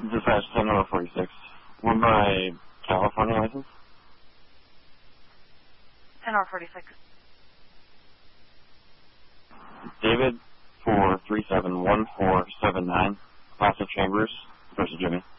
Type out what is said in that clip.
Dispatch 10-46. One by California license? 10-46. David 4371479, Plaza Chambers versus Jimmy.